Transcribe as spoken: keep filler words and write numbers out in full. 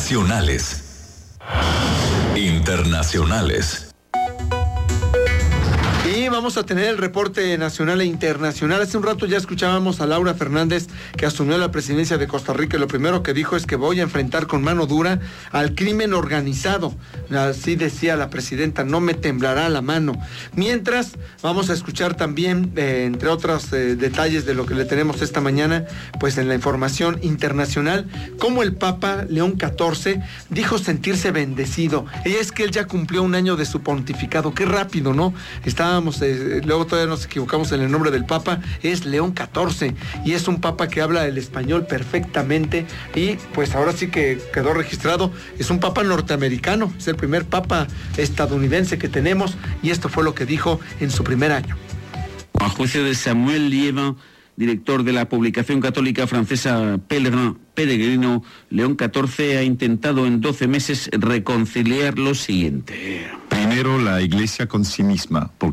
Nacionales. Internacionales. Y vamos a tener el reporte nacional e internacional. Hace un rato ya escuchábamos a Laura Fernández, que asumió la presidencia de Costa Rica, y lo primero que dijo es que voy a enfrentar con mano dura al crimen organizado. Así decía la presidenta, no me temblará la mano. Mientras, vamos a escuchar también, eh, entre otros eh, detalles de lo que le tenemos esta mañana, pues en la información internacional, cómo el Papa León catorce dijo sentirse bendecido. Y es que él ya cumplió un año de su pontificado. Qué rápido, ¿no? Estábamos, eh, luego todavía nos equivocamos en el nombre del Papa. Es León catorce y es un Papa que habla el español perfectamente, y pues ahora sí que quedó registrado. Es un Papa norteamericano, es el primer Papa estadounidense que tenemos, y esto fue lo que dijo en su primer año. A juicio de Samuel Liévin, director de la publicación católica francesa Pèlerin Peregrino, León catorce ha intentado en doce meses reconciliar lo siguiente. Primero, la Iglesia con sí misma, porque